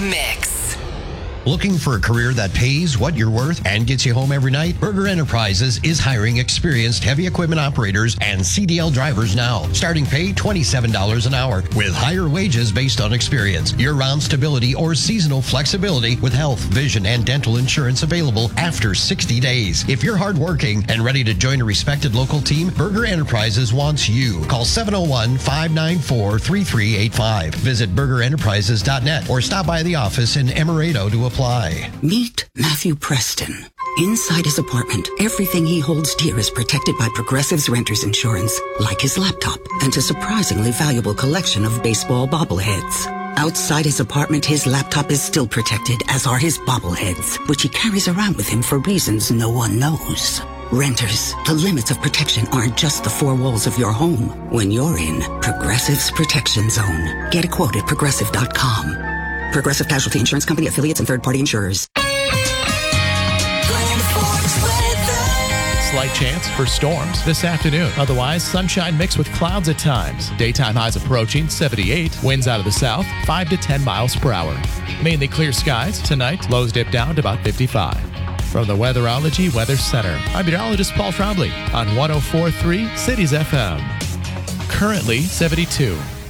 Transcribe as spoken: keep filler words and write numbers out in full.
Mix. Looking for a career that pays what you're worth and gets you home every night? Berger Enterprises is hiring experienced heavy equipment operators and C D L drivers now. Starting pay twenty-seven dollars an hour with higher wages based on experience. Year-round stability or seasonal flexibility with health, vision, and dental insurance available after sixty days. If you're hardworking and ready to join a respected local team, Berger Enterprises wants you. Call seven oh one, five nine four, three three eight five. Visit berger enterprises dot net or stop by the office in Emerado to apply. Meet Matthew Preston. Inside his apartment, everything he holds dear is protected by Progressive's Renter's Insurance, like his laptop and a surprisingly valuable collection of baseball bobbleheads. Outside his apartment, his laptop is still protected, as are his bobbleheads, which he carries around with him for reasons no one knows. Renters, the limits of protection aren't just the four walls of your home. When you're in Progressive's Protection Zone. Get a quote at progressive dot com. Progressive Casualty Insurance Company, affiliates, and third-party insurers. Slight chance for storms this afternoon. Otherwise, sunshine mixed with clouds at times. Daytime highs approaching seventy-eight. Winds out of the south, five to ten miles per hour. Mainly clear skies. Tonight, lows dip down to about fifty-five. From the Weatherology Weather Center, I'm meteorologist Paul Trombley on one oh four point three Cities F M. Currently, seventy-two.